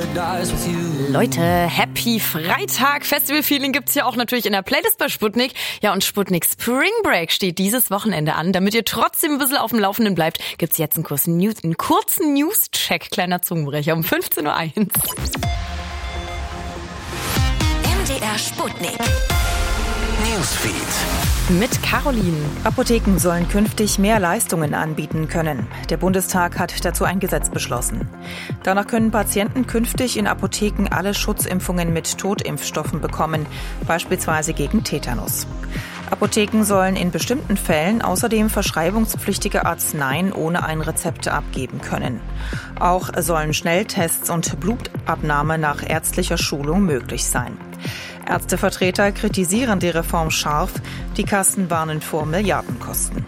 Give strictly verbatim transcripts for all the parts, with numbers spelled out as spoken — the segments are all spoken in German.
Leute, Happy Freitag. Festival-Feeling gibt's hier auch natürlich in der Playlist bei Sputnik. Ja, und Sputnik Spring Break steht dieses Wochenende an. Damit ihr trotzdem ein bisschen auf dem Laufenden bleibt, gibt's jetzt einen kurzen News, einen kurzen News-Check, kleiner Zungenbrecher, um fünfzehn Uhr eins. M D R Sputnik Newsfeed. Mit Caroline. Apotheken sollen künftig mehr Leistungen anbieten können. Der Bundestag hat dazu ein Gesetz beschlossen. Danach können Patienten künftig in Apotheken alle Schutzimpfungen mit Totimpfstoffen bekommen, beispielsweise gegen Tetanus. Apotheken sollen in bestimmten Fällen außerdem verschreibungspflichtige Arzneien ohne ein Rezept abgeben können. Auch sollen Schnelltests und Blutabnahme nach ärztlicher Schulung möglich sein. Ärztevertreter kritisieren die Reform scharf, die Kassen warnen vor Milliardenkosten.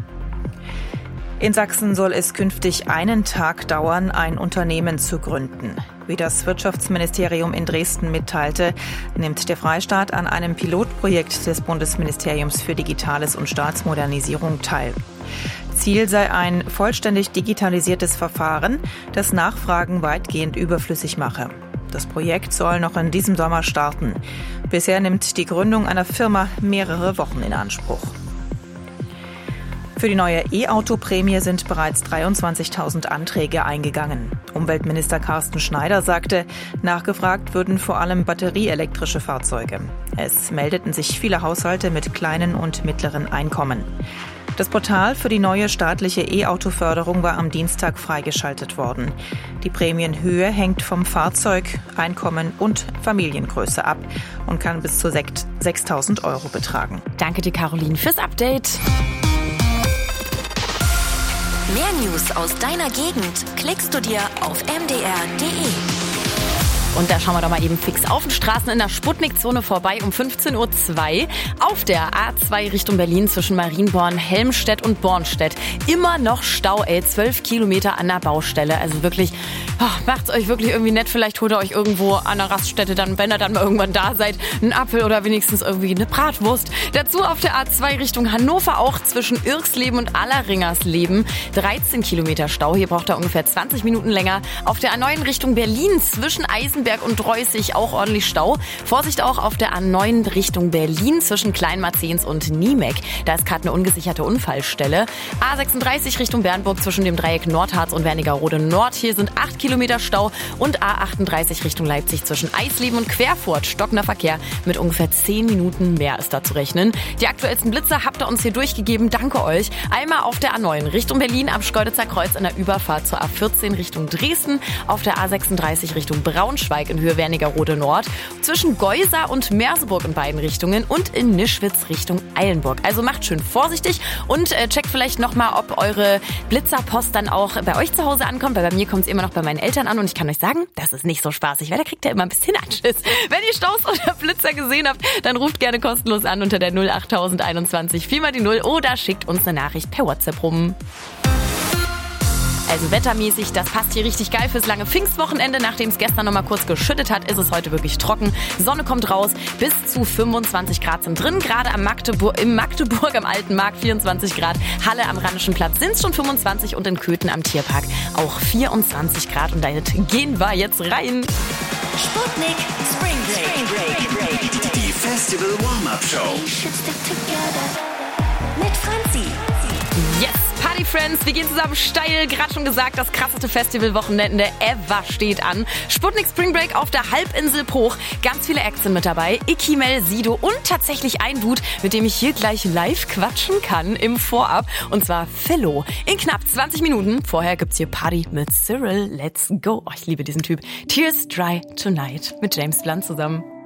In Sachsen soll es künftig einen Tag dauern, ein Unternehmen zu gründen. Wie das Wirtschaftsministerium in Dresden mitteilte, nimmt der Freistaat an einem Pilotprojekt des Bundesministeriums für Digitales und Staatsmodernisierung teil. Ziel sei ein vollständig digitalisiertes Verfahren, das Nachfragen weitgehend überflüssig mache. Das Projekt soll noch in diesem Sommer starten. Bisher nimmt die Gründung einer Firma mehrere Wochen in Anspruch. Für die neue E-Auto-Prämie sind bereits dreiundzwanzigtausend Anträge eingegangen. Umweltminister Carsten Schneider sagte, nachgefragt würden vor allem batterieelektrische Fahrzeuge. Es meldeten sich viele Haushalte mit kleinen und mittleren Einkommen. Das Portal für die neue staatliche E-Auto-Förderung war am Dienstag freigeschaltet worden. Die Prämienhöhe hängt vom Fahrzeug, Einkommen und Familiengröße ab und kann bis zu sechstausend Euro betragen. Danke dir, Caroline, fürs Update. Mehr News aus deiner Gegend klickst du dir auf m d r punkt d e. Und da schauen wir doch mal eben fix auf den Straßen in der Sputnik-Zone vorbei um fünfzehn Uhr zwei auf der A zwei Richtung Berlin zwischen Marienborn, Helmstedt und Bornstedt. Immer noch Stau, ey, zwölf Kilometer an der Baustelle. Also wirklich, oh, macht's euch wirklich irgendwie nett. Vielleicht holt ihr euch irgendwo an der Raststätte dann, wenn ihr dann mal irgendwann da seid, einen Apfel oder wenigstens irgendwie eine Bratwurst. Dazu auf der A zwei Richtung Hannover auch zwischen Irksleben und Alleringersleben. dreizehn Kilometer Stau. Hier braucht ihr ungefähr zwanzig Minuten länger. Auf der A neun Richtung Berlin zwischen Eisen und Reußig auch ordentlich Stau. Vorsicht auch auf der A neun Richtung Berlin zwischen Kleinmarzens und Niemek. Da ist gerade eine ungesicherte Unfallstelle. A sechsunddreißig Richtung Bernburg zwischen dem Dreieck Nordharz und Wernigerode Nord. Hier sind acht Kilometer Stau. Und A achtunddreißig Richtung Leipzig zwischen Eisleben und Querfurt. Stockender Verkehr mit ungefähr zehn Minuten mehr ist da zu rechnen. Die aktuellsten Blitzer habt ihr uns hier durchgegeben. Danke euch. Einmal auf der A neun Richtung Berlin am Schkeuditzer Kreuz in der Überfahrt zur A vierzehn Richtung Dresden. Auf der A sechsunddreißig Richtung Braunschweig in Höhe Wernigerode Nord, zwischen Geusar und Merseburg in beiden Richtungen und in Nischwitz Richtung Eilenburg. Also macht schön vorsichtig und äh, checkt vielleicht nochmal, ob eure Blitzerpost dann auch bei euch zu Hause ankommt, weil bei mir kommt es immer noch bei meinen Eltern an und ich kann euch sagen, das ist nicht so spaßig, weil da kriegt ihr immer ein bisschen Anschiss. Wenn ihr Staus oder Blitzer gesehen habt, dann ruft gerne kostenlos an unter der null acht einundzwanzig vier mal die null oder schickt uns eine Nachricht per WhatsApp rum. Also wettermäßig, das passt hier richtig geil fürs lange Pfingstwochenende. Nachdem es gestern noch mal kurz geschüttet hat, ist es heute wirklich trocken. Sonne kommt raus, bis zu fünfundzwanzig Grad sind drin. Gerade am Magdeburg, im Magdeburg am Alten Markt vierundzwanzig Grad. Halle am Rheinischen Platz sind es schon fünfundzwanzig und in Köthen am Tierpark auch vierundzwanzig Grad. Und damit gehen wir jetzt rein. Sputnik Spring Break. Spring Break. Die Festival Warm-Up Show. Mit Franzi. Yes, Party Friends, wir gehen zusammen steil. Gerade schon gesagt, das krasseste Festivalwochenende ever steht an. Sputnik Spring Break auf der Halbinsel Bruch. Ganz viele Acts sind mit dabei. Icky, Mel, Sido und tatsächlich ein Dude, mit dem ich hier gleich live quatschen kann im Vorab. Und zwar Philo. In knapp zwanzig Minuten. Vorher gibt's hier Party mit Cyril. Let's go. Oh, ich liebe diesen Typ. Tears Dry Tonight mit James Blunt zusammen.